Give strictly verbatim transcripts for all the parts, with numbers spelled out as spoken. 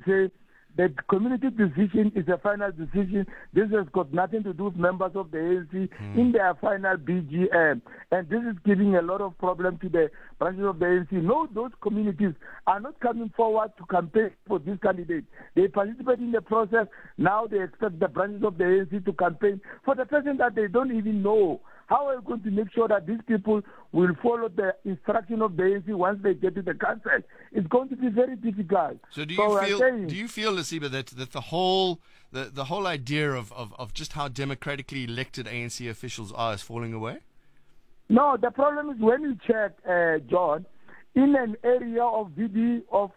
say the community decision is a final decision. This has got nothing to do with members of the A N C mm. in their final B G M. And this is giving a lot of problem to the branches of the A N C. No, those communities are not coming forward to campaign for this candidate. They participate in the process. Now they expect the branches of the A N C to campaign for the person that they don't even know. How are you going to make sure that these people will follow the instruction of the A N C once they get to the council? It's going to be very difficult. So do you so feel saying, do you feel, Lesiba, that, that the whole the, the whole idea of, of, of just how democratically elected A N C officials are is falling away? No, the problem is when you check, uh, John, in an area of V D of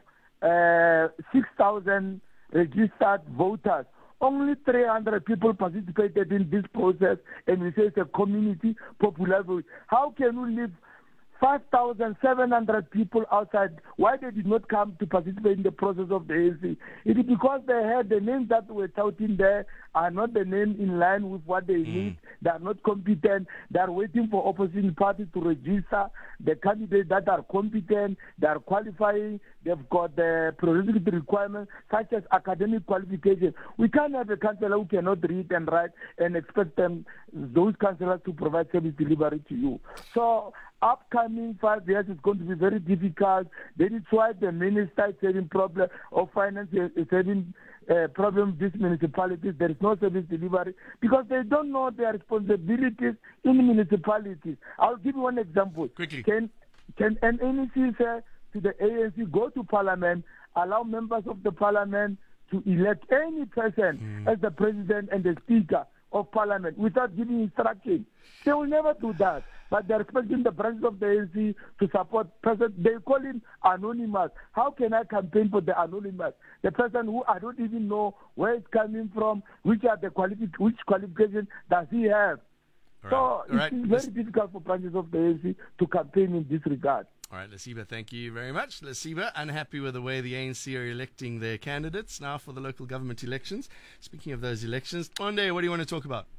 uh, six thousand registered voters, only three hundred people participated in this process, and we say it's a community popular vote. How can we leave five thousand seven hundred people outside? Why they did not come to participate in the process of the A N C? It is because they had the names that were touting there are not the name in line with what they mm. need. They are not competent. They are waiting for opposition parties to register the candidates that are competent. They are qualifying. They've got the prerequisite requirements such as academic qualification. We can't have a councillor who cannot read and write and expect them, those councillors to provide service delivery to you. So upcoming five years is going to be very difficult. That is why the minister is having problem of finance is having uh, problem with these municipalities. There is no service delivery because they don't know their responsibilities in municipalities. I'll give you one example. Quickly. Can can an N E C say to the A N C, go to Parliament, allow members of the Parliament to elect any person mm. as the President and the Speaker of Parliament without giving instructions? They will never do that. But they're expecting the branches of the A N C to support person. They call him anonymous. How can I campaign for the anonymous? The person who I don't even know where it's coming from, which are the qualifi- which qualification does he have? All so right. it's right. very Let's... difficult for branches of the A N C to campaign in this regard. All right, Lesiba, thank you very much. Lesiba, unhappy with the way the A N C are electing their candidates now for the local government elections. Speaking of those elections, Monday, what do you want to talk about?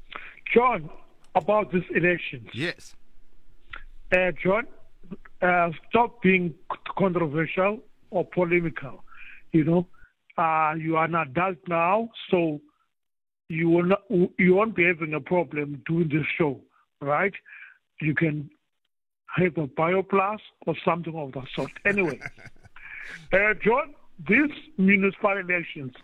John, about these elections. Yes. Uh, John, uh, stop being controversial or polemical. You know, uh, you are an adult now, so you will not, you won't be having a problem doing this show, right? You can have a bioplus or something of that sort. Anyway, uh, John, these municipal elections,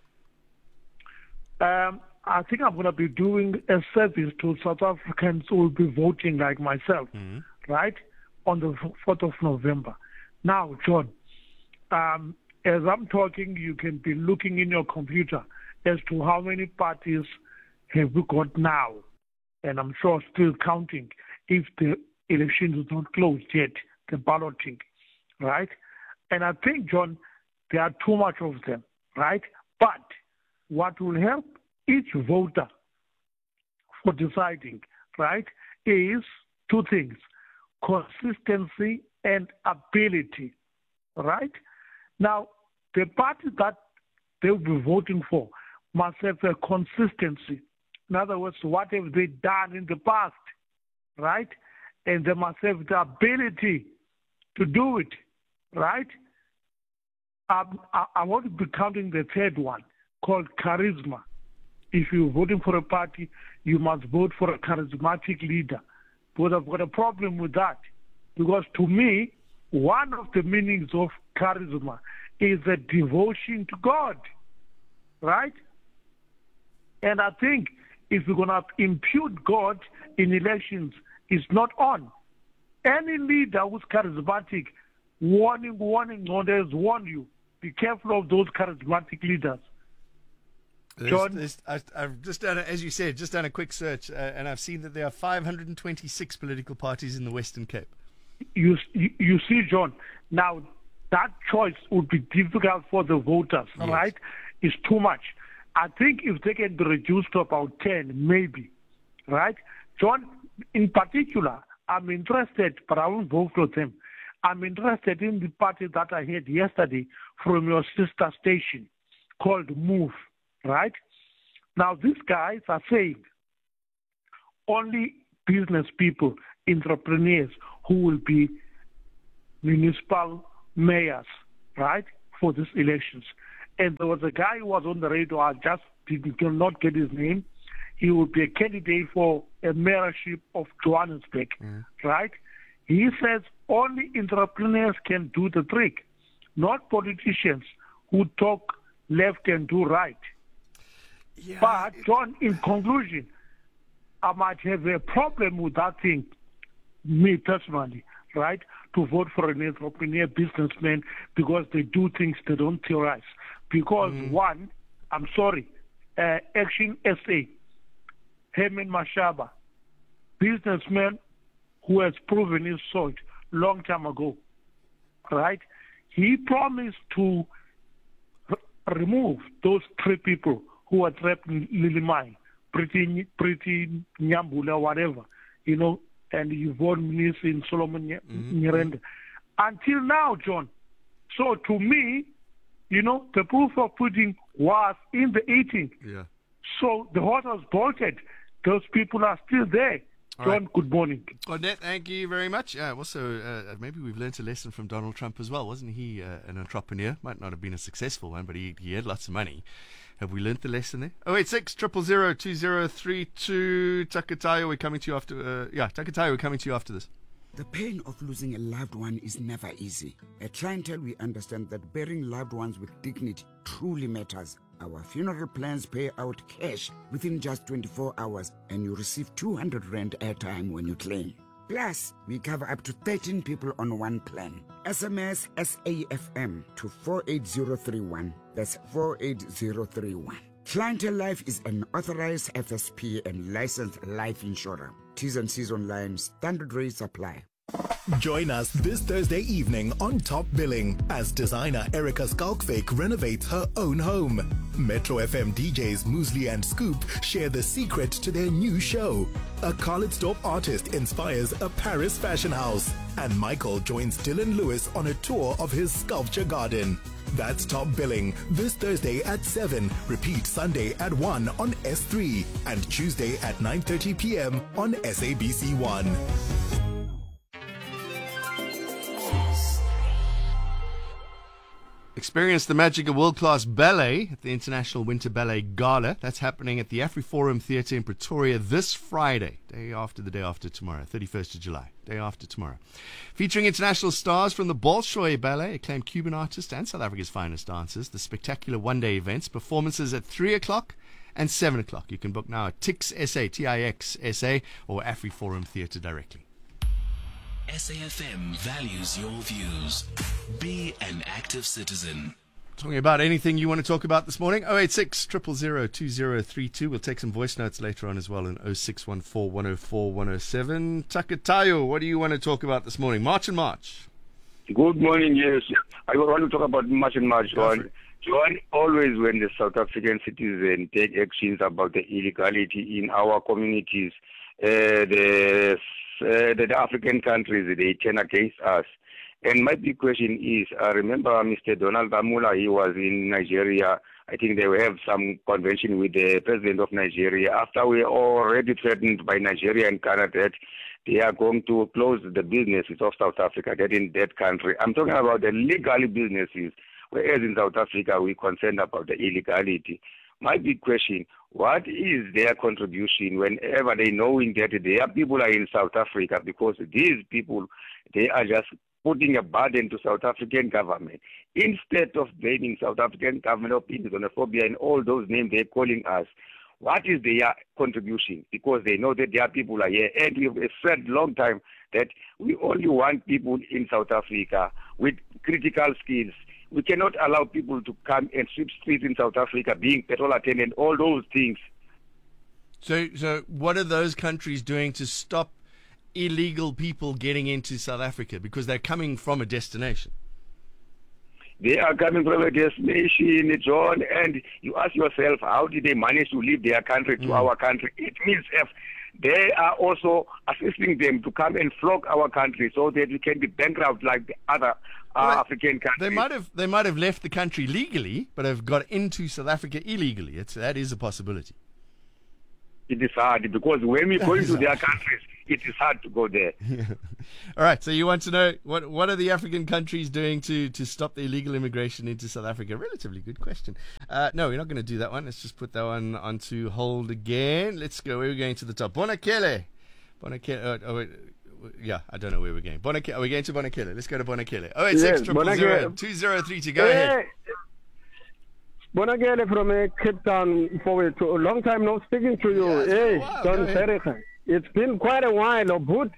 um, I think I'm going to be doing a service to South Africans who will be voting like myself, mm-hmm. right, on the fourth of November. Now, John, um, as I'm talking, you can be looking in your computer as to how many parties have we got now, and I'm sure still counting if the election is not closed yet, the balloting, right? And I think, John, there are too much of them, right? But what will help each voter for deciding, right, is two things, consistency and ability, right? Now, the party that they'll be voting for must have a consistency. In other words, what have they done in the past, right? And they must have the ability to do it, right? Um, I, I want to be counting the third one, called charisma. If you're voting for a party, you must vote for a charismatic leader. But I've got a problem with that. Because to me, one of the meanings of charisma is a devotion to God, right? And I think if we're going to impute God in elections, it's not on. Any leader who's charismatic, warning, warning, no, there's warn you. Be careful of those charismatic leaders. John? There's, there's, I, I've just done, a, as you said, just done a quick search, uh, and I've seen that there are five hundred twenty-six political parties in the Western Cape. You, you, you see, John, now that choice would be difficult for the voters, yes. right? It's too much. I think if they can be reduced to about ten, maybe, right? John, in particular, I'm interested, but I won't vote for them. I'm interested in the party that I heard yesterday from your sister station called Move, right? Now, these guys are saying only business people, entrepreneurs who will be municipal mayors, right, for these elections. and there was a guy who was on the radio, I just did not get his name. He would be a candidate for a mayorship of Johannesburg, mm. right? He says only entrepreneurs can do the trick, not politicians who talk left and do right. Yeah. But, John, in conclusion, I might have a problem with that thing, me personally, right, to vote for an entrepreneur businessman because they do things they don't theorize. Because, mm. one, I'm sorry, uh, Action S A, Herman Mashaba, businessman who has proven his sort long time ago, right? He promised to r- remove those three people who were trapped in Lilimai, Pretty, Pretty Nyambula, whatever, you know, and Yvonne Muniz in Solomon mm-hmm. Nyirenda. Until now, John. So to me, you know, the proof of pudding was in the eating. Yeah. So the horse was bolted. Those people are still there. All John, right. Good morning. Odette, thank you very much. Uh, also, uh, maybe we've learnt a lesson from Donald Trump as well. Wasn't he uh, an entrepreneur? Might not have been a successful one, but he, he had lots of money. Have we learnt the lesson there? oh eight six, zero zero zero, two zero three two. Takatayo, we're coming to you after... Uh, yeah, Takatayo, we're coming to you after this. The pain of losing a loved one is never easy. At Clientele, we understand that burying loved ones with dignity truly matters. Our funeral plans pay out cash within just twenty-four hours, and you receive two hundred rand airtime when you claim. Plus, we cover up to thirteen people on one plan. S M S S A F M to four eight zero three one. That's four eight zero three one. Clientele Life is an authorized F S P and licensed life insurer. T's and C's online. Standard rates apply. Join us this Thursday evening on Top Billing as designer Erica Skalkvik renovates her own home. Metro F M D Js Muesli and Scoop share the secret to their new show. A Carlitsdorp artist inspires a Paris fashion house. And Michael joins Dylan Lewis on a tour of his sculpture garden. That's Top Billing this Thursday at seven, repeat Sunday at one on S three, and Tuesday at nine thirty p.m. on S A B C one. Experience the magic of world-class ballet at the International Winter Ballet Gala. That's happening at the AfriForum Theatre in Pretoria this Friday, day after the day after tomorrow, thirty-first of July, day after tomorrow. Featuring international stars from the Bolshoi Ballet, acclaimed Cuban artists and South Africa's finest dancers. The spectacular one-day events, performances at three o'clock and seven o'clock. You can book now at Tix S A, T I X S A, or AfriForum Theatre directly. S A F M values your views. Be an active citizen. Talking about anything you want to talk about this morning, oh eight six, zero zero zero, two zero three two. We'll take some voice notes later on as well in oh six one four, one oh four, one oh seven. Takatayo, what do you want to talk about this morning? March and March. Good morning, yes. I want to talk about March and March, John. John, always when the South African citizens take actions about the illegality in our communities, uh, the Uh, the African countries, they turn against us. And my big question is, I remember Mister Donald Amula, he was in Nigeria. I think they will have some convention with the president of Nigeria. After we are already threatened by Nigeria and Canada that they are going to close the businesses of South Africa, that in that country. I'm talking about the legal businesses, whereas in South Africa we're concerned about the illegality. My big question, what is their contribution whenever they knowing that their people are in South Africa? Because these people, they are just putting a burden to South African government. Instead of blaming South African government of xenophobia and all those names they're calling us, what is their contribution? Because they know that their people are here. And we've said long time that we only want people in South Africa with critical skills. We cannot allow people to come and sweep streets in South Africa, being petrol attendant, all those things. So, so what are those countries doing to stop illegal people getting into South Africa? Because they're coming from a destination. They are coming from a destination, John, and you ask yourself, how did they manage to leave their country to mm. our country? It means if they are also assisting them to come and flock our country so that we can be bankrupt like the other uh, well, African countries. They might have they might have left the country legally, but have got into South Africa illegally. It's, that is a possibility. It is hard because when we go into their countries, it is hard to go there. All right. So you want to know what what are the African countries doing to, to stop the illegal immigration into South Africa? Relatively good question. Uh, no, we're not going to do that one. Let's just put that one onto hold again. Let's go. We're going to the top. Bonakele. Bonakele. Oh, oh, wait. Yeah, I don't know where we're going. Bonakele. Are we going to Bonakele? Let's go to Bonakele. Oh, it's Yes, six triple zero two zero three two. Go ahead. Bonagele from uh, Cape Town forward to a long time no speaking to you. Yeah, it's been a hey, while. John Go ahead. Sereka. It's been quite a while, oh, but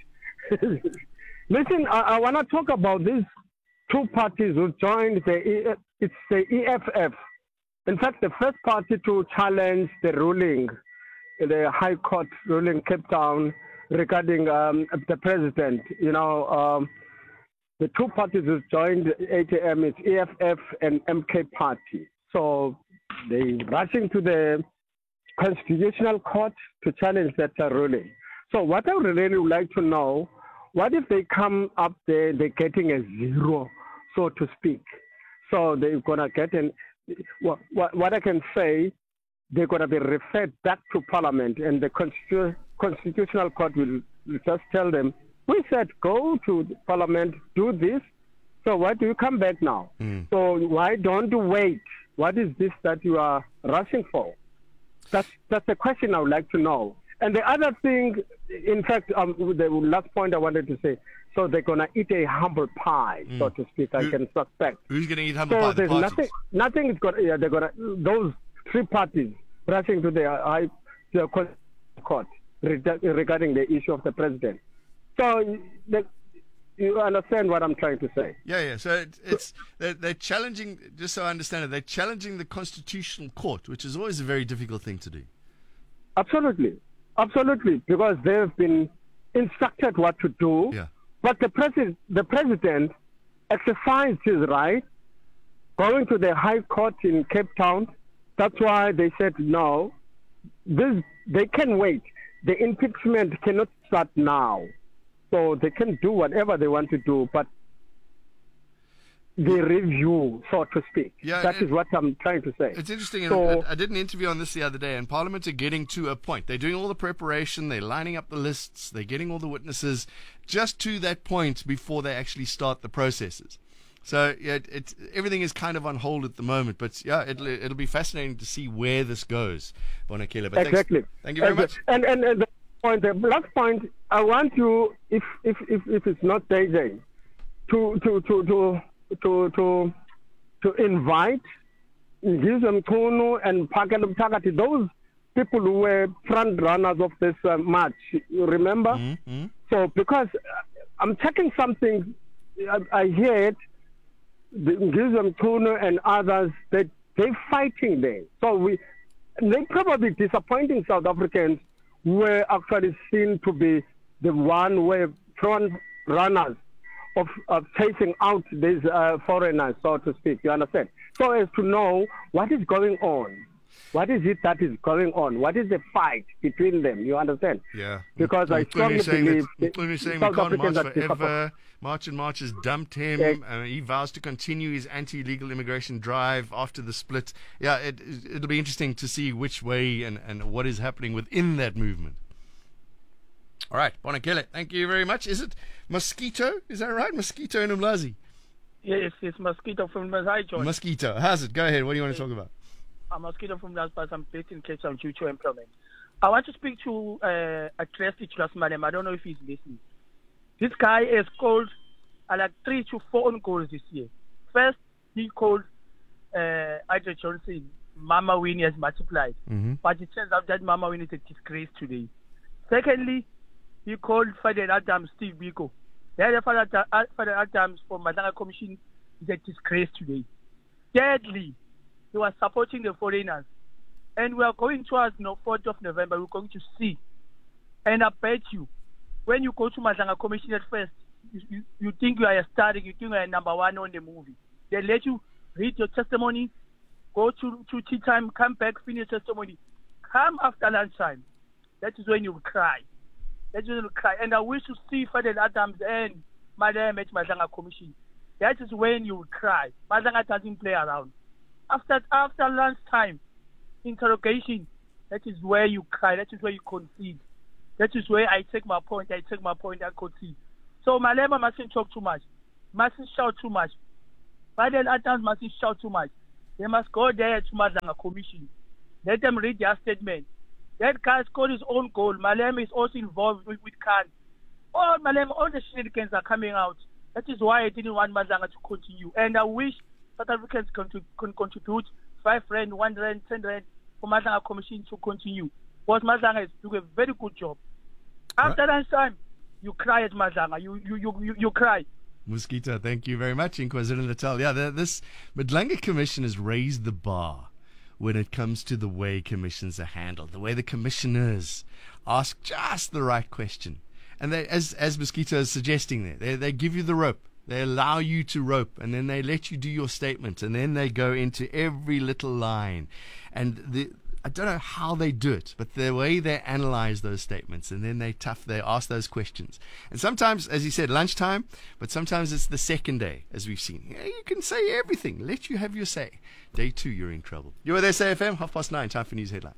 listen, I, I want to talk about these two parties who joined the e, it's the E F F. In fact, the first party to challenge the ruling, the High Court ruling Cape Town regarding um, the president. You know, um, the two parties who joined A T M is E F F and M K Party. So they rushing to the Constitutional Court to challenge that uh, ruling. So what I would really would like to know, what if they come up there, they're getting a zero, so to speak. So they're going to get an, what, what, what I can say, they're going to be referred back to Parliament, and the Constitu- Constitutional Court will, will just tell them, we said go to Parliament, do this, so why do you come back now? Mm. So why don't you wait? What is this that you are rushing for? That's that's the question I would like to know. And the other thing, in fact, um, the last point I wanted to say, so they're going to eat a humble pie, mm. so to speak, I Who, can suspect. Who's going to eat humble so pie? So there's the nothing, nothing is going to, yeah, they're going to, those three parties rushing to the high the court regarding the issue of the president. So the, you understand what I'm trying to say? Yeah, yeah. So it, it's they're, they're challenging. Just so I understand it, they're challenging the Constitutional Court, which is always a very difficult thing to do. Absolutely, absolutely, because they've been instructed what to do. Yeah. But the president, the president, exercised his right, going to the High Court in Cape Town. That's why they said no. This they can wait. The impeachment cannot start now. So they can do whatever they want to do, but the review, so to speak. Yeah, that it, is what I'm trying to say. It's interesting. So, I did an interview on this the other day, and Parliament are getting to a point. They're doing all the preparation. They're lining up the lists. They're getting all the witnesses just to that point before they actually start the processes. So yeah, it, it, everything is kind of on hold at the moment. But yeah, it'll, it'll be fascinating to see where this goes, Bonakele. But exactly. Thanks, thank you very exactly. much. And, and, and the point, the last point, I want you, if if if, if it's not J J, to to to to to to, to invite Ngizwe Mchunu and Phakela Mthakathi, those people who were front runners of this uh, march. You remember? Mm-hmm. So because I'm checking something, I, I hear it. The Ngizwe Mchunu and others, they they're fighting there. So we, they probably disappointing South Africans were actually seen to be the one who were front runners of, of chasing out these uh, foreigners, so to speak. You understand? So as to know what is going on. What is it that is going on? What is the fight between them? You understand? Yeah. Because M- I strongly believe Mkhulu saying South we can't Africans march are forever. March and March has dumped him. Yeah. Uh, he vows to continue his anti-illegal immigration drive after the split. Yeah, it, it'll be interesting to see which way and, and what is happening within that movement. All right, Bonakele, thank you very much. Is it Mosquito? Is that right? Mosquito in Umlazi? Yes, it's Mosquito from Hi, John. Mosquito. How's it? Go ahead. What do you want to talk about? I'm Mosquito from Las Vegas. I'm based in Cape Town due to employment. I want to speak to uh, a trustee, Madam. I don't know if he's listening. This guy has called uh, like three to four on calls this year. First, he called uh, Ida Johnson, Mama Winnie has multiplied. Mm-hmm. But it turns out that Mama Winnie is a disgrace today. Secondly, he called Father Adams, Steve Biko. The other Father, uh, Father Adams from Madanga Commission is a disgrace today. Thirdly, he was supporting the foreigners. And we are going towards the fourth of November, we're going to see. And I bet you, when you go to Madanga Commission at first, you, you, you think you are starting, you think you are number one on the movie. They let you read your testimony, go to, to tea time, come back, finish testimony. Come after lunchtime. That is when you will cry. That is when you will cry. And I wish to see Father Adams and Madam at Madanga Commission. That is when you will cry. Madanga doesn't play around. After after lunchtime, interrogation, that is where you cry. That is where you concede. That is where I take my point. I take my point. I could see. So Malema mustn't talk too much. Mustn't shout too much. Fadel Adams mustn't shout too much. They must go there to Mazanga Commission. Let them read their statement. That guy scored his own goal. Malema is also involved with, with Khan. All Malema, all the shenanigans are coming out. That is why I didn't want Mazanga to continue. And I wish South Africans can, to, can contribute five rand, one rand, ten rand for Mazanga Commission to continue. Because Mazanga is doing a very good job. After that time, you cry at Mazanga. You you you you, you cry. Mosquito, thank you very much in KwaZulu-Natal. Yeah, the, this Madlanga Commission has raised the bar when it comes to the way commissions are handled, the way the commissioners ask just the right question. And they, as as Mosquito is suggesting there, they, they give you the rope. They allow you to rope, and then they let you do your statement, and then they go into every little line. And the I don't know how they do it, but the way they analyze those statements, and then they tough, they ask those questions. And sometimes, as you said, lunchtime, but sometimes it's the second day, as we've seen. Yeah, you can say everything. Let you have your say. Day two, you're in trouble. You're with S A F M, half past nine, time for news headlines.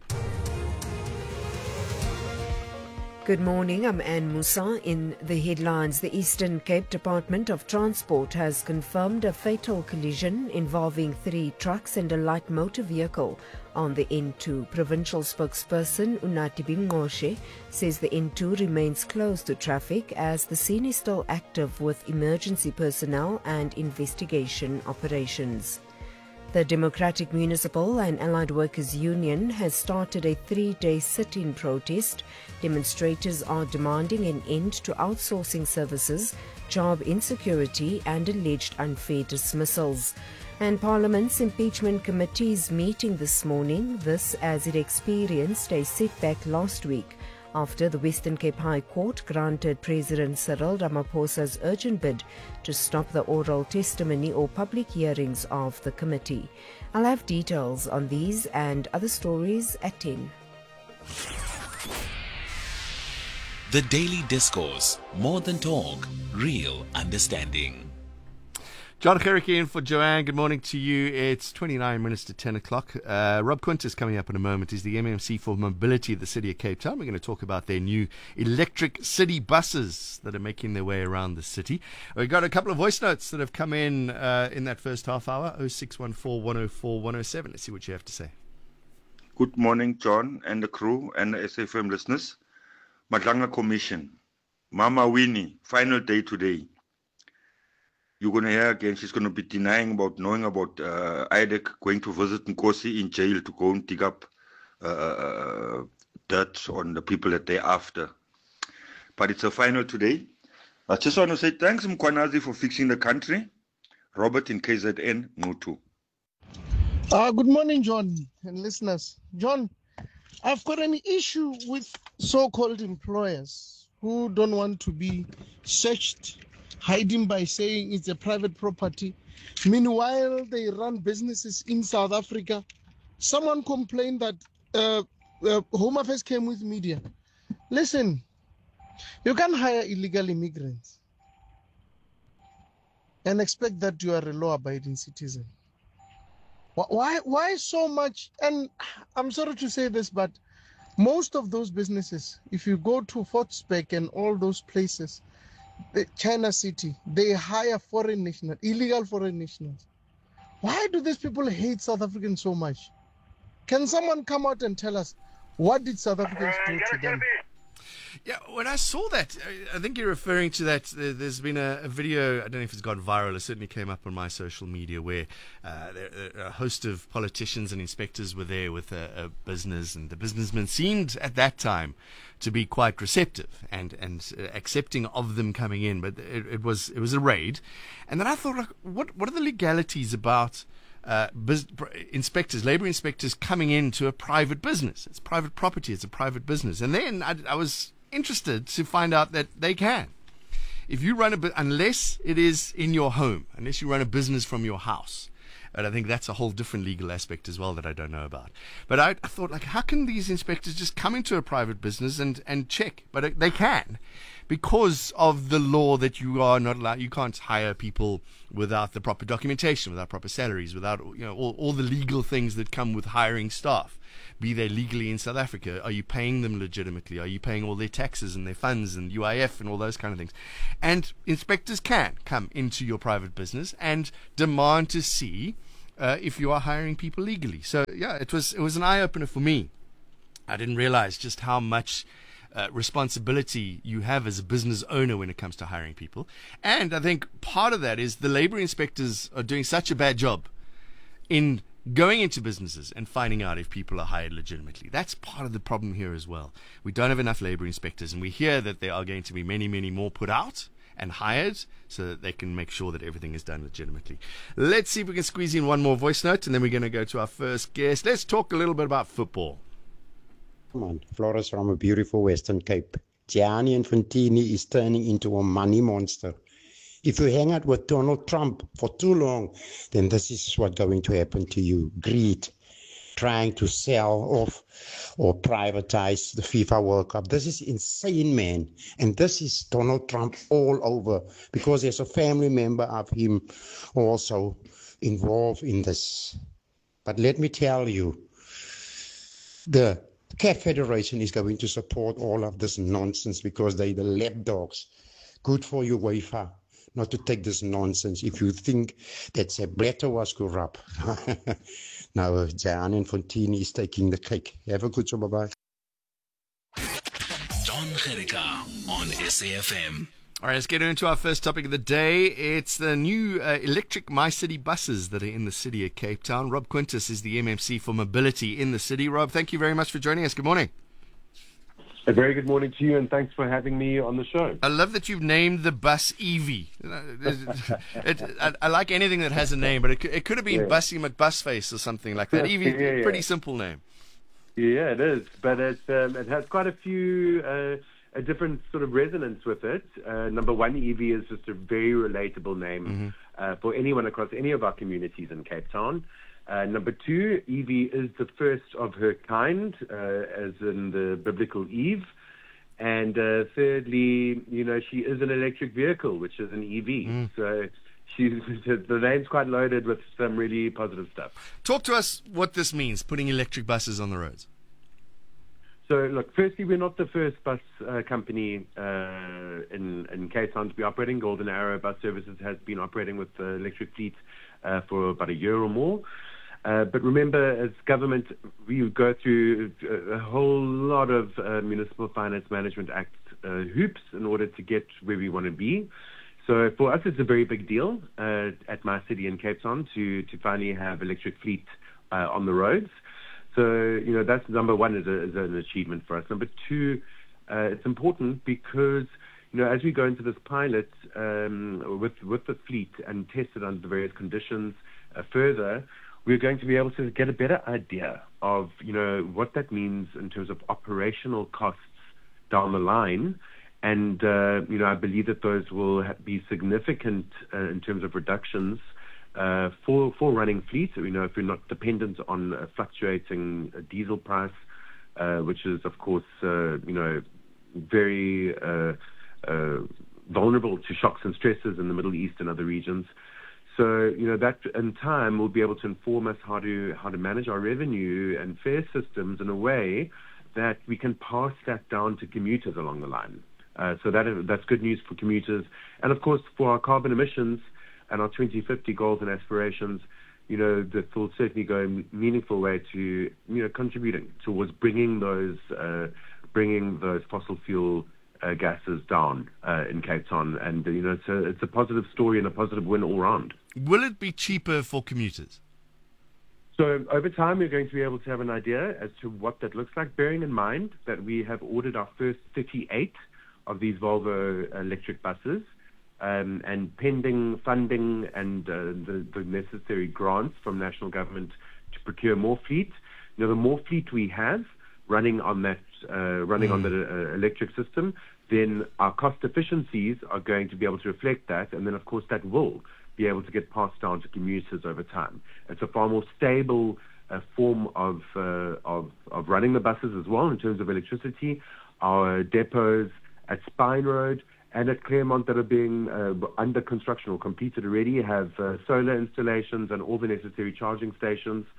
Good morning, I'm Anne Musa. In the headlines, the Eastern Cape Department of Transport has confirmed a fatal collision involving three trucks and a light motor vehicle on the N two. Provincial spokesperson Unati Bingoshe says the N two remains closed to traffic as the scene is still active with emergency personnel and investigation operations. The Democratic Municipal and Allied Workers Union has started a three-day sit-in protest. Demonstrators are demanding an end to outsourcing services, job insecurity and alleged unfair dismissals. And Parliament's impeachment committee is meeting this morning, this as it experienced a setback last week after the Western Cape High Court granted President Cyril Ramaphosa's urgent bid to stop the oral testimony or public hearings of the committee. I'll have details on these and other stories at ten. The Daily Discourse. More than talk, real understanding. John Gericke in for Joanne. Good morning to you. It's twenty-nine minutes to ten o'clock. Uh, Rob Quintus coming up in a moment. He's the M M C for Mobility of the City of Cape Town. We're going to talk about their new electric city buses that are making their way around the city. We've got a couple of voice notes that have come in uh, in that first half hour. oh six one four, one oh four, one oh seven. Let's see what you have to say. Good morning, John and the crew and the S A F M listeners. Madlanga Commission. Mama Winnie, final day today. You're going to hear again, she's going to be denying about knowing about uh, I D E C going to visit Nkosi in jail to go and dig up uh, dirt on the people that they're after. But it's a final today. I just want to say thanks, Mkwanazi, for fixing the country. Robert in K Z N, Ngutu. Uh, good morning, John and listeners. John, I've got an issue with so-called employers who don't want to be searched, hiding by saying it's a private property. Meanwhile, they run businesses in South Africa. Someone complained that uh, uh, Home Affairs came with media. Listen, you can't hire illegal immigrants and expect that you are a law-abiding citizen. Why, why so much? And I'm sorry to say this, but most of those businesses, if you go to Fortsbeck and all those places, the China City, they hire foreign nationals, illegal foreign nationals. Why do these people hate South Africans so much? Can someone come out and tell us, what did South Africans do to them? Yeah, when I saw that, I think you're referring to that. There's been a, a video, I don't know if it's gone viral, it certainly came up on my social media, where uh, there, a host of politicians and inspectors were there with a, a business, and the businessmen seemed at that time to be quite receptive and, and uh, accepting of them coming in, but it, it was it was a raid. And then I thought, like, what, what are the legalities about Uh, bus- inspectors, labour inspectors coming into a private business? It's private property, it's a private business. And then I, I was interested to find out that they can. If you run a bu- unless it is in your home, unless you run a business from your house. And I think that's a whole different legal aspect as well that I don't know about. But I, I thought, like, how can these inspectors just come into a private business and, and check? But they can, because of the law that you are not allowed, you can't hire people without the proper documentation, without proper salaries, without, you know, all, all the legal things that come with hiring staff. be they legally in South Africa? Are you paying them legitimately? Are you paying all their taxes and their funds and U I F and all those kind of things? And inspectors can come into your private business and demand to see uh, if you are hiring people legally. So yeah, it was it was an eye opener for me. I didn't realize just how much uh, responsibility you have as a business owner when it comes to hiring people. And I think part of that is the labor inspectors are doing such a bad job in going into businesses and finding out if people are hired legitimately. That's part of the problem here as well. We don't have enough labor inspectors, and we hear that there are going to be many, many more put out and hired so that they can make sure that everything is done legitimately. Let's see if we can squeeze in one more voice note, and then we're going to go to our first guest. Let's talk a little bit about football. Come on, Flores from a beautiful Western Cape. Gianni Infantini is turning into a money monster. If you hang out with Donald Trump for too long, then this is what's going to happen to you. Greed, trying to sell off or privatize the FIFA World Cup. This is insane, man. And this is Donald Trump all over, because there's a family member of him also involved in this. But let me tell you, the C A F Federation is going to support all of this nonsense because they're the lapdogs. Good for you, UEFA, not to take this nonsense if you think that Blatter was corrupt. Now, Gianni Infantini is taking the cake. Have a good show. Bye-bye. Don Gericka on S A F M. All right, let's get into our first topic of the day. It's the new uh, electric MyCiti buses that are in the city of Cape Town. Rob Quintus is the M M C for mobility in the city. Rob, thank you very much for joining us. Good morning. A very good morning to you, and thanks for having me on the show. I love that you've named the bus Evie. it, it, I, I like anything that has a name, but it, it could have been yeah. Bussy McBusface or something like that. Evie, yeah, yeah. Pretty simple name. Yeah, it is, but it, um, it has quite a few... Uh, a different sort of resonance with it. Uh, number one, Evie is just a very relatable name mm-hmm. uh, for anyone across any of our communities in Cape Town. Uh, number two, Evie is the first of her kind, uh, as in the biblical Eve. And uh, thirdly, you know, she is an electric vehicle, which is an E V. Mm. So she's, the name's quite loaded with some really positive stuff. Talk to us what this means, putting electric buses on the roads. So, look, firstly, we're not the first bus uh, company uh, in, in Cape Town to be operating. Golden Arrow Bus Services has been operating with the electric fleet uh, for about a year or more. Uh, but remember, as government, we go through a whole lot of uh, Municipal Finance Management Act uh, hoops in order to get where we want to be. So for us, it's a very big deal uh, at MyCiti in Cape Town to, to finally have electric fleet uh, on the roads. So, you know, that's number one is, a, is an achievement for us. Number two, uh, it's important because, you know, as we go into this pilot um, with with the fleet and test it under the various conditions uh, further, we're going to be able to get a better idea of, you know, what that means in terms of operational costs down the line. And, uh, you know, I believe that those will ha- be significant uh, in terms of reductions Uh, for for running fleets. You know, if we're not dependent on a fluctuating uh, diesel price, uh, which is, of course, uh, you know, very uh, uh, vulnerable to shocks and stresses in the Middle East and other regions. So, you know, that in time will be able to inform us how to how to manage our revenue and fare systems in a way that we can pass that down to commuters along the line. Uh, so that that's good news for commuters, and of course for our carbon emissions and our twenty fifty goals and aspirations, you know, that will certainly go a meaningful way to, you know, contributing towards bringing those, uh, bringing those fossil fuel uh, gases down uh, in Cape Town. And, you know, it's a, it's a positive story and a positive win all round. Will it be cheaper for commuters? So over time, we're going to be able to have an idea as to what that looks like, bearing in mind that we have ordered our first thirty-eight of these Volvo electric buses. Um, and pending funding and uh, the, the necessary grants from national government to procure more fleet. You know, the more fleet we have running on that, uh, running mm. on the uh, electric system, then our cost efficiencies are going to be able to reflect that, and then of course that will be able to get passed down to commuters over time. It's a far more stable uh, form of, uh, of of running the buses as well in terms of electricity. Our depots at Spine Road and at Claremont that are being uh, under construction or completed already have uh, solar installations and all the necessary charging stations.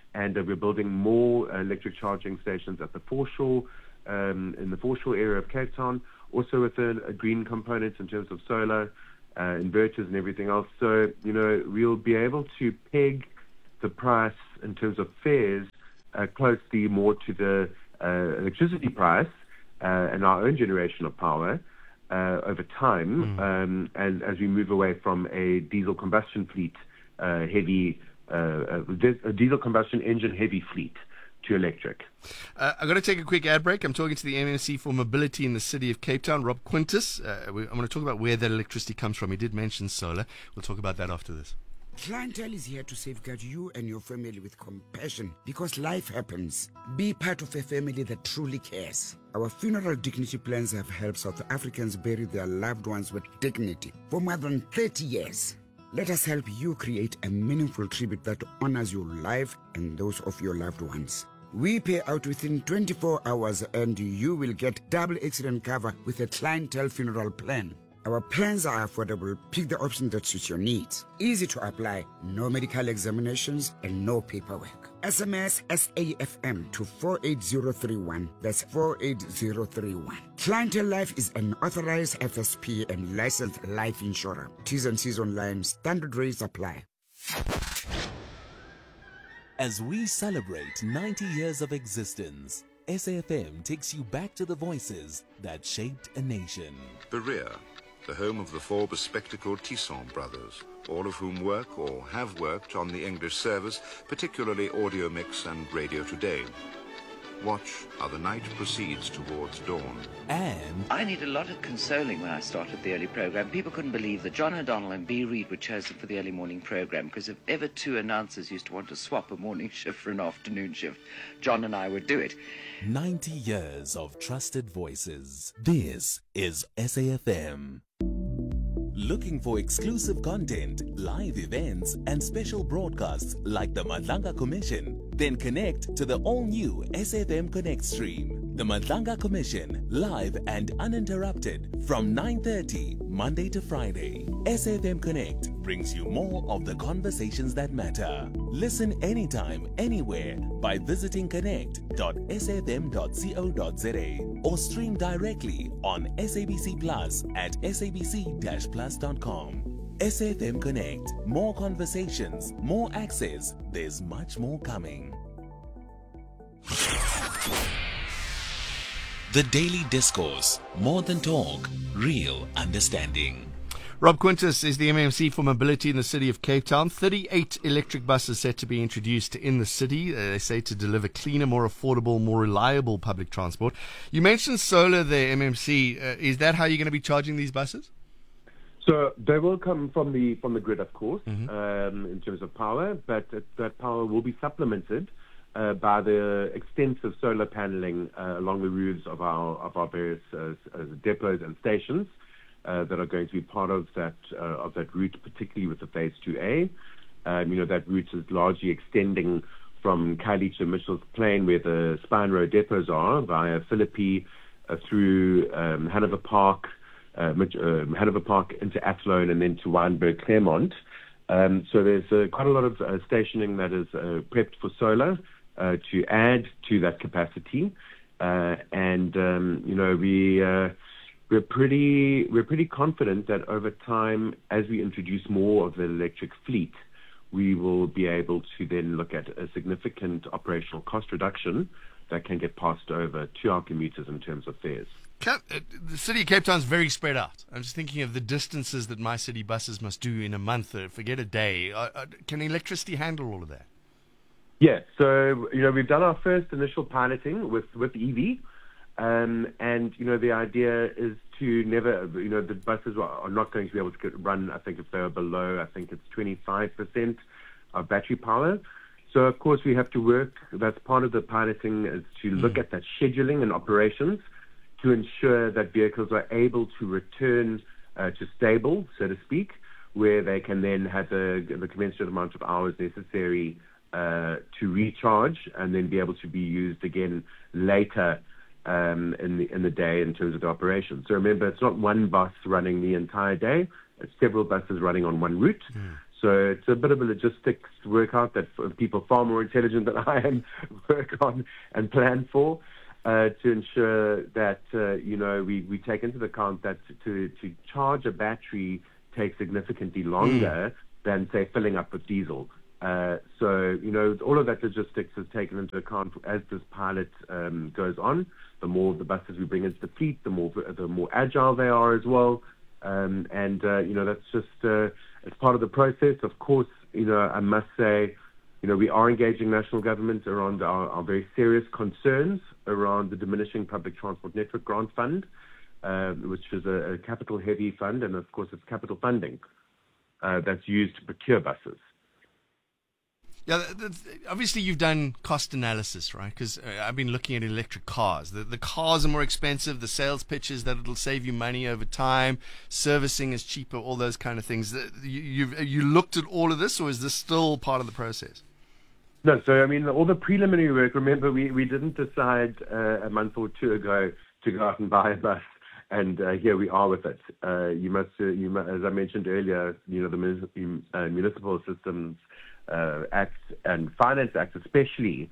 and uh, we're building more uh, electric charging stations at the foreshore, um, in the foreshore area of Cape Town, also with a, a green component in terms of solar, uh, inverters and everything else. So, you know, we'll be able to peg the price in terms of fares uh, closely more to the uh, electricity price uh, and our own generation of power uh, over time, mm. um, and as we move away from a diesel combustion fleet, uh, heavy, uh, a diesel combustion engine heavy fleet to electric. Uh, I've got to take a quick ad break. I'm talking to the M M C for Mobility in the city of Cape Town, Rob Quintus. Uh, we, I'm going to talk about where that electricity comes from. He did mention solar. We'll talk about that after this. Clientele is here to safeguard you and your family with compassion because life happens. Be part of a family that truly cares. Our funeral dignity plans have helped South Africans bury their loved ones with dignity for more than thirty years. Let us help you create a meaningful tribute that honors your life and those of your loved ones. We pay out within twenty-four hours and you will get double accident cover with a clientele funeral plan. Our plans are affordable. Pick the option that suits your needs. Easy to apply, no medical examinations and no paperwork. S M S S A F M to four eight zero three one. That's four eight zero three one. Clientele Life is an authorized F S P and licensed life insurer. T's and C's online. Standard rates apply. As we celebrate ninety years of existence, S A F M takes you back to the voices that shaped a nation. Berea, the home of the four bespectacled Tisson brothers, all of whom work or have worked on the English service, particularly Audio Mix and Radio Today. Watch how the night proceeds towards dawn. And I need a lot of consoling when I started the early program. People couldn't believe that John O'Donnell and B. Reid were chosen for the early morning program, because if ever two announcers used to want to swap a morning shift for an afternoon shift, John and I would do it. ninety years of trusted voices. This is S A F M. Looking for exclusive content, live events, and special broadcasts like the Madlanga Commission? Then connect to the all-new S A F M Connect stream. The Madlanga Commission, live and uninterrupted from nine thirty, Monday to Friday. S A F M Connect brings you more of the conversations that matter. Listen anytime, anywhere by visiting connect dot s a f m dot co dot z a or stream directly on S A B C Plus at s a b c dash plus dot com. S A F M Connect. More conversations, more access. There's much more coming. The Daily Discourse. More than talk, real understanding. Rob Quintus is the M M C for Mobility in the city of Cape Town. thirty-eight electric buses set to be introduced in the city. Uh, they say to deliver cleaner, more affordable, more reliable public transport. You mentioned solar there, M M C. Uh, is that how you're going to be charging these buses? So they will come from the from the grid, of course, mm-hmm. um, in terms of power, but it, that power will be supplemented uh, by the extensive solar paneling uh, along the roofs of our of our various uh, uh, depots and stations uh, that are going to be part of that uh, of that route, particularly with the Phase two A. Um, you know, that route is largely extending from Kylie to Mitchell's Plain, where the Spine Road depots are, via Philippi uh, through um, Hanover Park. Uh, uh, Hanover Park into Athlone and then to Wynberg, Claremont. Um, so there's uh, quite a lot of uh, stationing that is uh, prepped for solar uh, to add to that capacity. Uh, and um, you know we uh, we're pretty we're pretty confident that over time, as we introduce more of the electric fleet, we will be able to then look at a significant operational cost reduction that can get passed over to our commuters in terms of fares. Can, uh, the city of Cape Town is very spread out. I'm just thinking of the distances that my city buses must do in a month, or forget a day. Uh, uh, can electricity handle all of that? Yeah, so, you know, we've done our first initial piloting with, with E V, um, and, you know, the idea is to never, you know, the buses are not going to be able to get, run, I think if they're below, I think it's twenty-five percent of battery power. So, of course, we have to work, that's part of the piloting, is to look mm. at that scheduling and operations to ensure that vehicles are able to return uh, to stable, so to speak, where they can then have the, the commensurate amount of hours necessary uh, to recharge and then be able to be used again later um, in the in the day in terms of the operation. So remember, it's not one bus running the entire day. It's several buses running on one route. Mm. So it's a bit of a logistics workout that people far more intelligent than I am work on and plan for. Uh, to ensure that, uh, you know, we, we take into account that to, to charge a battery takes significantly longer mm. than, say, filling up with diesel. Uh, so, you know, all of that logistics is taken into account as this pilot um, goes on. The more the buses we bring into the fleet, the more the more agile they are as well. Um, and, uh, you know, that's just uh, it's part of the process. Of course, you know, I must say, you know, we are engaging national government around our, our very serious concerns around the diminishing public transport network grant fund, uh, which is a, a capital-heavy fund, and of course it's capital funding uh, that's used to procure buses. Yeah, that's, obviously you've done cost analysis, right? Because uh, I've been looking at electric cars. The, the cars are more expensive. The sales pitch is that it'll save you money over time. Servicing is cheaper. All those kind of things. You, you've you looked at all of this, or is this still part of the process? No, so I mean, all the preliminary work. Remember, we, we didn't decide uh, a month or two ago to go out and buy a bus, and uh, here we are with it. Uh, you must, uh, you must, as I mentioned earlier, you know, the Municipal, uh, Municipal Systems uh, Act and Finance Act, especially,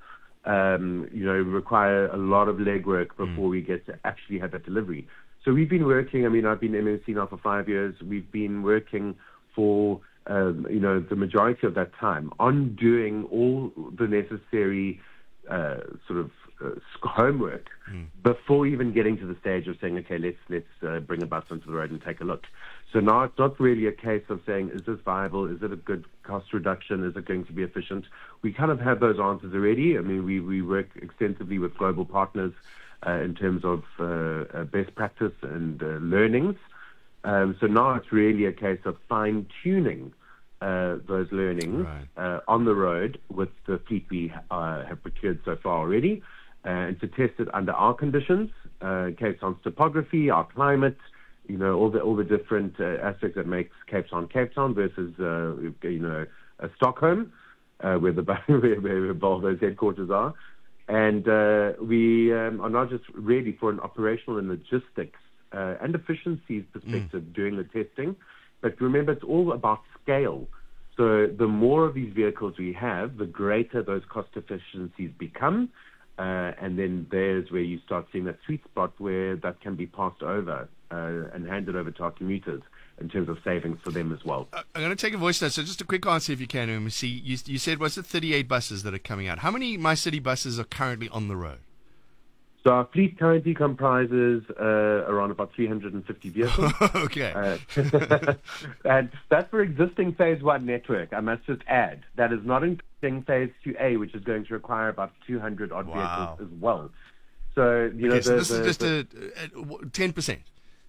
um, you know, require a lot of legwork before mm. we get to actually have that delivery. So we've been working. I mean, I've been M M C now for five years. We've been working for. Um, you know, the majority of that time on doing all the necessary uh, sort of uh, homework mm. before even getting to the stage of saying, okay, let's let's uh, bring a bus onto the road and take a look. So now it's not really a case of saying, is this viable? Is it a good cost reduction? Is it going to be efficient? We kind of have those answers already. I mean, we, we work extensively with global partners uh, in terms of uh, uh, best practice and uh, learnings. Um, so now it's really a case of fine-tuning uh, those learnings right. uh, on the road with the fleet we uh, have procured so far already, uh, and to test it under our conditions, uh, Cape Town's topography, our climate, you know, all the all the different uh, aspects that makes Cape Town Cape Town versus, uh, you know, uh, Stockholm, uh, where the where, where Volvo's headquarters are, and uh, we um, are not just ready for an operational and logistics Uh, and efficiencies perspective mm. doing the testing. But remember, it's all about scale. So the more of these vehicles we have, the greater those cost efficiencies become. Uh, and then there's where you start seeing that sweet spot where that can be passed over uh, and handed over to our commuters in terms of savings for them as well. Uh, I'm going to take a voice note. So just a quick answer if you can, M C. You, you said, was it thirty-eight buses that are coming out? How many My City buses are currently on the road? So our fleet currently comprises uh, around about three hundred fifty vehicles. Okay. Uh, and that's for existing Phase one network, I must just add. That is not including Phase two A, which is going to require about two hundred odd wow. vehicles as well. So, you know, okay, so the, this the, is just the, a, a ten percent.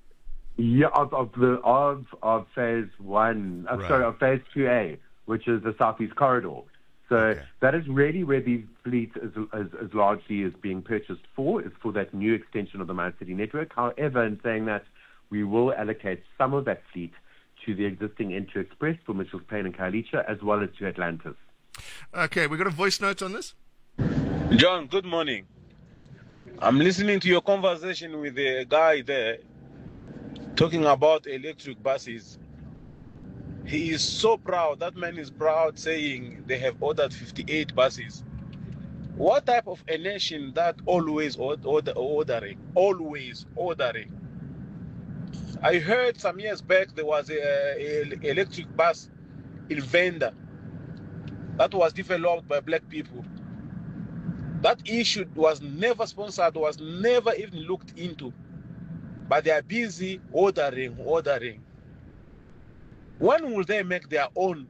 Yeah, of, of, the, of, of Phase one, uh, right. sorry, of Phase two A, which is the Southeast Corridor. So okay. that is really where the fleet is, is, is largely is being purchased for, is for that new extension of the My City network. However, in saying that, we will allocate some of that fleet to the existing N two Express for Mitchells Plain and Khayelitsha, as well as to Atlantis. Okay, we got a voice note on this? John, good morning. I'm listening to your conversation with the guy there talking about electric buses. He is so proud. That man is proud, saying they have ordered fifty-eight buses. What type of a nation that always order, ordering, always ordering? I heard some years back there was a, a electric bus in Venda that was developed by black people. That issue was never sponsored, was never even looked into. But they are busy ordering, ordering. When will they make their own?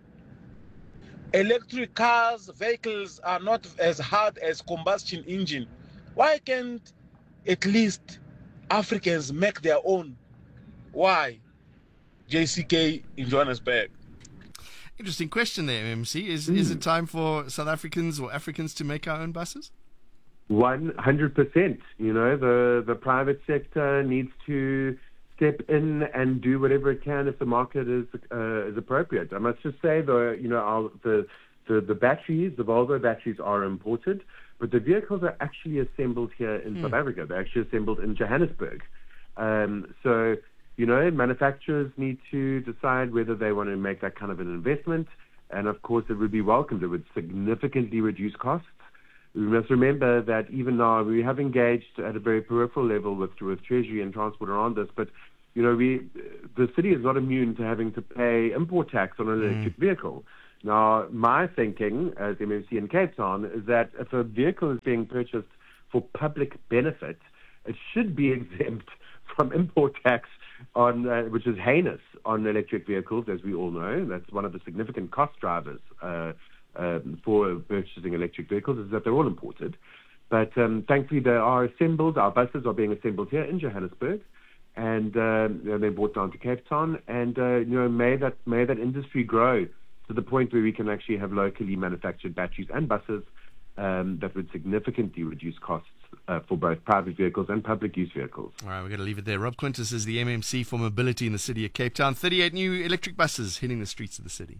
Electric cars, vehicles are not as hard as combustion engine. Why can't at least Africans make their own? Why? J C K in Johannesburg. Interesting question there, M C. Is mm. is it time for South Africans or Africans to make our own buses? one hundred percent. You know, the, the private sector needs to step in and do whatever it can if the market is uh, is appropriate. I must just say, though, you know, our, the, the the batteries, the Volvo batteries are imported, but the vehicles are actually assembled here in mm. South Africa. They're actually assembled in Johannesburg. Um, so, you know, manufacturers need to decide whether they want to make that kind of an investment. And of course, it would be welcomed. It would significantly reduce costs. We must remember that even now we have engaged at a very peripheral level with, with Treasury and Transport around this, but you know, we the city is not immune to having to pay import tax on an electric mm. vehicle. Now, my thinking as M M C in Cape Town is that if a vehicle is being purchased for public benefit, it should be exempt from import tax, on uh, which is heinous on electric vehicles, as we all know. That's one of the significant cost drivers uh, um, for purchasing electric vehicles, is that they're all imported. But um, thankfully, they are assembled. Our buses are being assembled here in Johannesburg, and uh, you know, they're brought down to Cape Town. And uh, you know, may that may that industry grow to the point where we can actually have locally manufactured batteries and buses um, that would significantly reduce costs uh, for both private vehicles and public use vehicles. All right, we're going to leave it there. Rob Quintus is the M M C for Mobility in the city of Cape Town. thirty-eight new electric buses hitting the streets of the city.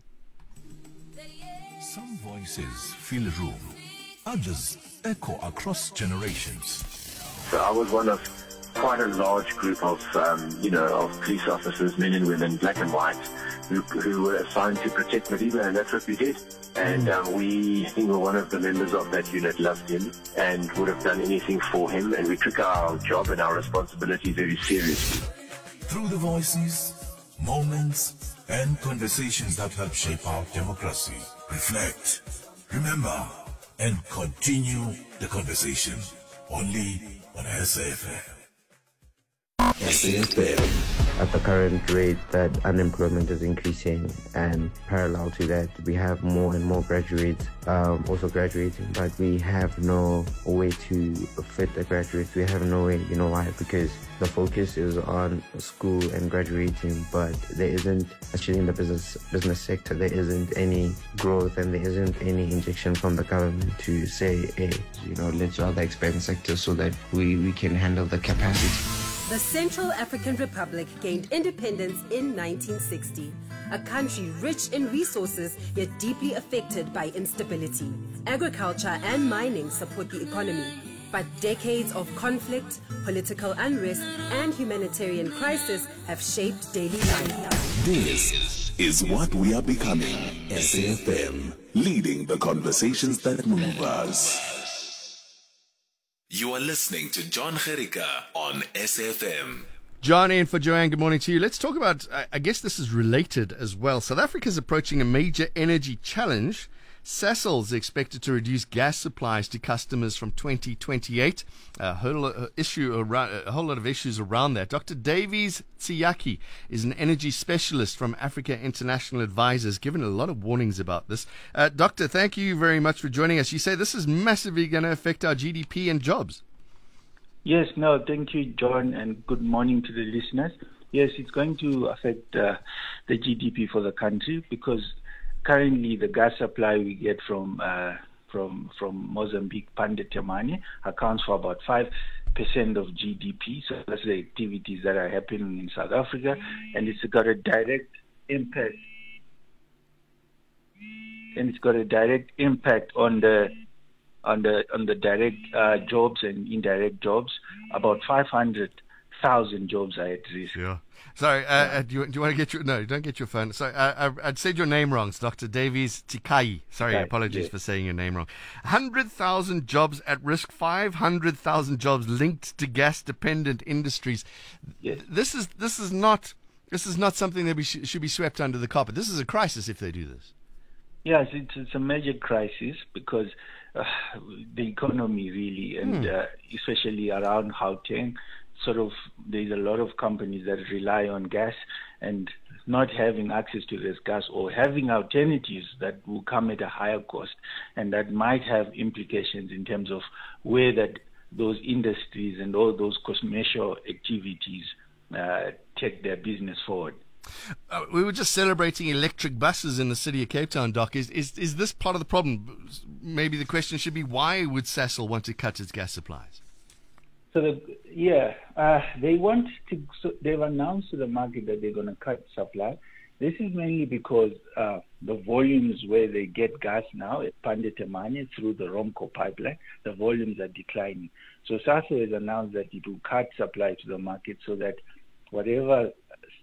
Some voices fill a room, others echo across generations. So I was one of quite a large group of, um, you know, of police officers, men and women, black and white, who, who were assigned to protect Madiba, and that's what we did. And um, we, I think, were one of the members of that unit, loved him and would have done anything for him, and we took our job and our responsibility very seriously. Through the voices, moments, and conversations that help shape our democracy, reflect, remember, and continue the conversation only on S A F M. S A F M. At the current rate that unemployment is increasing, and parallel to that, we have more and more graduates um, also graduating, but we have no way to fit the graduates. We have no way, you know why? Because the focus is on school and graduating, but there isn't, actually in the business business sector, there isn't any growth and there isn't any injection from the government to say, hey, you know, let's rather expand the sector so that we, we can handle the capacity. The Central African Republic gained independence in nineteen sixty, a country rich in resources yet deeply affected by instability. Agriculture and mining support the economy, but decades of conflict, political unrest, and humanitarian crisis have shaped daily life. This is what we are becoming. S A F M, leading the conversations that move us. You are listening to John Gericka on S A F M. John in for Joanne, good morning to you. Let's talk about, I guess this is related as well. South Africa is approaching a major energy challenge. Sasol is expected to reduce gas supplies to customers from twenty twenty-eight. A whole, issue around, a whole lot of issues around that. Doctor Davies Tsiyaki is an energy specialist from Africa International Advisors, given a lot of warnings about this. Uh, doctor, thank you very much for joining us. You say this is massively going to affect our G D P and jobs. Yes, no, thank you, John, and good morning to the listeners. Yes, it's going to affect uh, the G D P for the country because currently the gas supply we get from uh, from from Mozambique, Pandey Temane, accounts for about five percent of G D P. So that's the activities that are happening in South Africa, and it's got a direct impact. And it's got a direct impact on the on the on the direct uh, jobs and indirect jobs. About five hundred thousand jobs are at risk. Yeah. Sorry, uh, uh, do, you, do you want to get your... No, don't get your phone. Sorry, uh, I, I'd said your name wrong. It's Doctor Davies Tsiyaki. Sorry, right, apologies yes. for saying your name wrong. one hundred thousand jobs at risk, five hundred thousand jobs linked to gas-dependent industries. Yes. This is this is not this is not something that we sh- should be swept under the carpet. This is a crisis if they do this. Yes, it's, it's a major crisis because uh, the economy really, and hmm. uh, especially around Gauteng, sort of there's a lot of companies that rely on gas, and not having access to this gas or having alternatives that will come at a higher cost, and that might have implications in terms of where that those industries and all those commercial activities uh, take their business forward. Uh, we were just celebrating electric buses in the city of Cape Town, Doc. Is, is is this part of the problem? Maybe the question should be, why would Sasol want to cut its gas supplies? So, the, yeah, uh, they want to, so they've announced to the market that they're going to cut supply. This is mainly because uh, the volumes where they get gas now at Pandey Temane through the Romco pipeline, the volumes are declining. So Sasol has announced that it will cut supply to the market so that whatever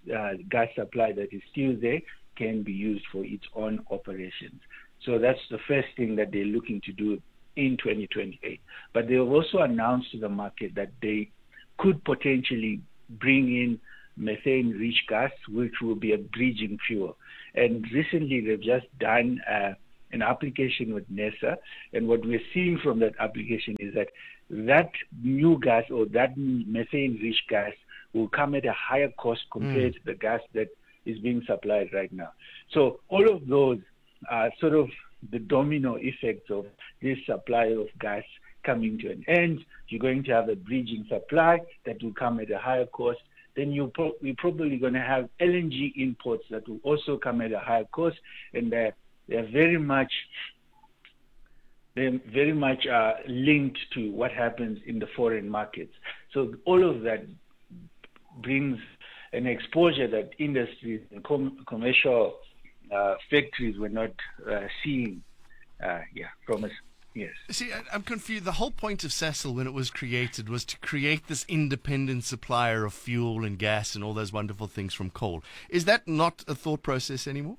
uh, gas supply that is still there can be used for its own operations. So that's the first thing that they're looking to do in twenty twenty-eight. But they have also announced to the market that they could potentially bring in methane-rich gas, which will be a bridging fuel. And recently they've just done uh, an application with NERSA, and what we're seeing from that application is that that new gas or that methane-rich gas will come at a higher cost compared mm. to the gas that is being supplied right now. So all of those are sort of the domino effects of this supply of gas coming to an end. You're going to have a bridging supply that will come at a higher cost. Then you pro- you're probably going to have L N G imports that will also come at a higher cost, and they're, they're very much they're very much uh, linked to what happens in the foreign markets. So all of that brings an exposure that industries and com- commercial uh, factories were not uh, seeing. Uh, yeah, from us. Yes. See, I, I'm confused. The whole point of Sasol when it was created was to create this independent supplier of fuel and gas and all those wonderful things from coal. Is that not a thought process anymore?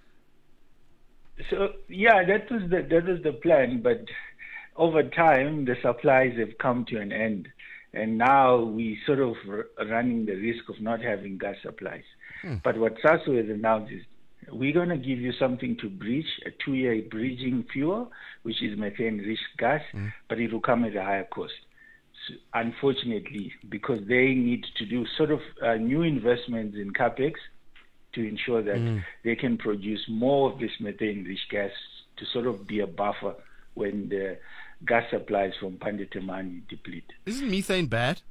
So, yeah, that was the, that was the plan, but over time the supplies have come to an end, and now we sort of r- running the risk of not having gas supplies. Hmm. But what Sasol has announced is we're going to give you something to bridge, a two-year bridging fuel, which is methane-rich gas, mm. but it will come at a higher cost. So unfortunately, because they need to do sort of uh, new investments in capex to ensure that mm. they can produce more of this methane-rich gas to sort of be a buffer when the gas supplies from Pandetemani deplete. Isn't methane bad?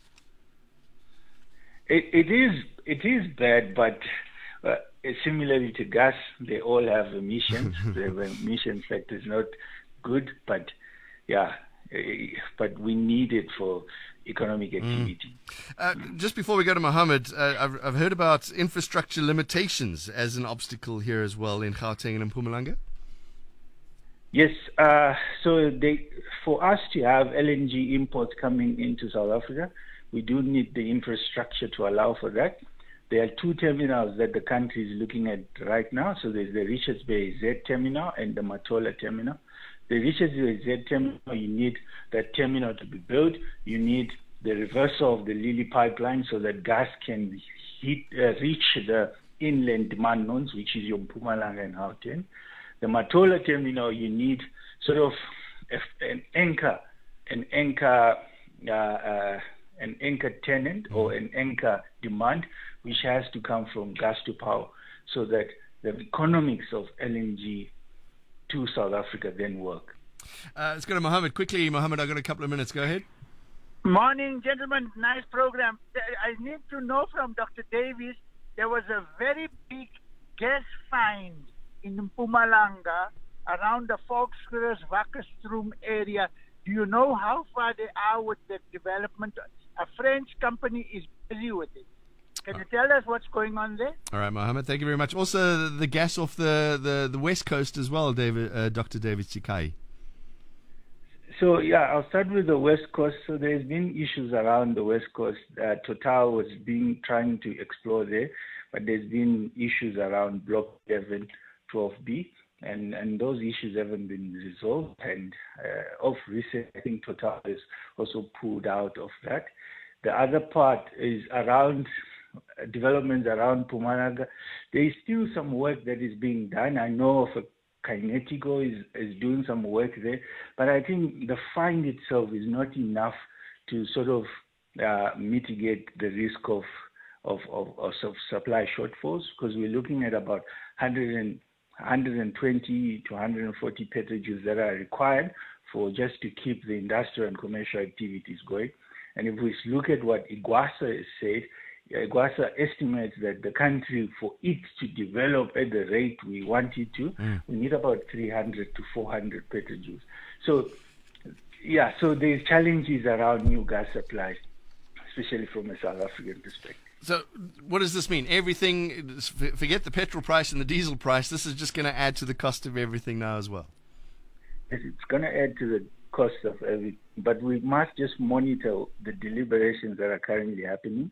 It, it is. It is bad, but uh, similarly to gas, they all have emissions. The emission factor is not good, but yeah, but we need it for economic activity. Mm. Uh, just before we go to Mohammed, uh, I've, I've heard about infrastructure limitations as an obstacle here as well in Gauteng and Mpumalanga. Yes, uh, so they, for us to have L N G imports coming into South Africa, we do need the infrastructure to allow for that. There are two terminals that the country is looking at right now. So there's the Richards Bay Z terminal and the Matola terminal. The Richards Bay Z terminal, you need that terminal to be built. You need the reversal of the Lily pipeline so that gas can hit, uh, reach the inland demand nodes, which is your Mpumalanga and Gauteng. The Matola terminal, you need sort of an anchor, an anchor, uh, uh, an anchor tenant or an anchor demand, which has to come from gas to power, so that the economics of L N G to South Africa then work. Uh, let's go to Mohammed. Quickly, Mohammed, I've got a couple of minutes. Go ahead. Morning, gentlemen. Nice program. I need to know from Doctor Davies, there was a very big gas find in Mpumalanga around the Volkskreuz Wakkerstroom area. Do you know how far they are with the development? A French company is busy with it. Can you tell us what's going on there? All right, Mohammed, thank you very much. Also, the gas off the, the, the west coast as well, David, uh, Doctor David Sikai. So, yeah, I'll start with the west coast. So there's been issues around the west coast. Uh, Total was being trying to explore there, but there's been issues around Block eleven, twelve B, and, and those issues haven't been resolved. And uh, of recent, I think Total is also pulled out of that. The other part is around developments around Mpumalanga. There is still some work that is being done. I know of a Kinetico is, is doing some work there, but I think the find itself is not enough to sort of uh, mitigate the risk of of, of, of supply shortfalls, because we're looking at about one hundred, one twenty to one hundred forty petajoules that are required for just to keep the industrial and commercial activities going. And if we look at what IGWASA has said, IGWASA estimates that the country, for it to develop at the rate we want it to, mm. we need about three hundred to four hundred petajoules. So, yeah, so there's challenges around new gas supply, especially from a South African perspective. So what does this mean? Everything, forget the petrol price and the diesel price, this is just going to add to the cost of everything now as well? It's going to add to the cost of everything, but we must just monitor the deliberations that are currently happening,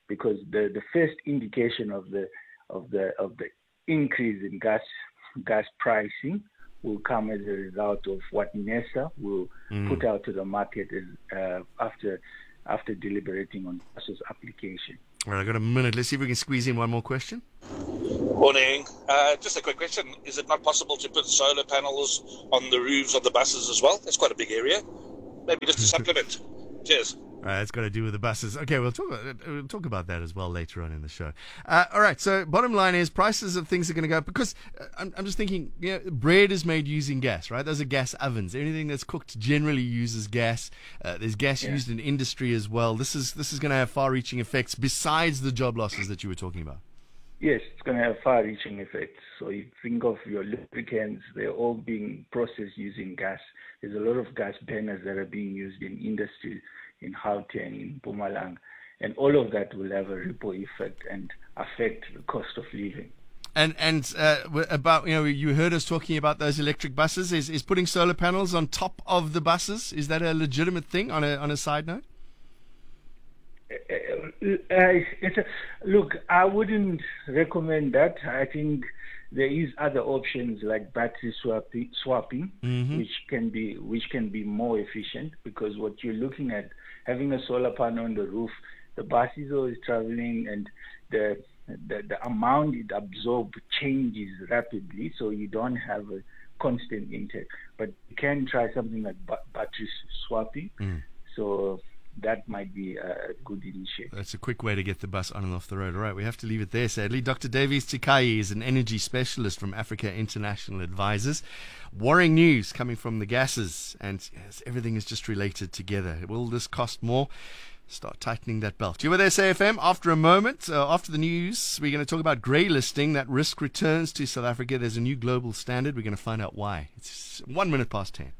because the, the first indication of the of the of the increase in gas gas pricing will come as a result of what NERSA will Mm. put out to the market as, uh, after after deliberating on Gasa's application. All right, I've got a minute. Let's see if we can squeeze in one more question. Morning. Uh, just a quick question. Is it not possible to put solar panels on the roofs of the buses as well? That's quite a big area. Maybe just a supplement. Cheers. All right, it's got to do with the buses. Okay, we'll talk about, we'll talk about that as well later on in the show. Uh, all right, so bottom line is prices of things are going to go up because uh, I'm, I'm just thinking, you know, bread is made using gas, right? Those are gas ovens. Anything that's cooked generally uses gas. Uh, there's gas Yeah. used in industry as well. This is this is going to have far-reaching effects besides the job losses that you were talking about. Yes, it's going to have far-reaching effects. So you think of your lubricants, they're all being processed using gas. There's a lot of gas burners that are being used in industry, in Gauteng, in Mpumalanga, and all of that will have a ripple effect and affect the cost of living. And and uh, w- about, you know, you heard us talking about those electric buses. Is is putting solar panels on top of the buses, is that a legitimate thing on a on a side note? Uh, it's a, look, I wouldn't recommend that. I think there is other options like battery swapping, swapping Mhm. which can be which can be more efficient, because what you're looking at, having a solar panel on the roof, the bus is always traveling, and the the, the amount it absorbs changes rapidly, so you don't have a constant intake. But you can try something like ba- battery swapping. Mm. So that might be a good initiative. That's a quick way to get the bus on and off the road. All right, we have to leave it there, sadly. Doctor Davies Tikai is an energy specialist from Africa International Advisors. Worrying news coming from the gases, and yes, everything is just related together. Will this cost more? Start tightening that belt. You were there, S A F M. After a moment, uh, after the news, we're going to talk about grey listing. That risk returns to South Africa. There's a new global standard. We're going to find out why. It's one minute past ten.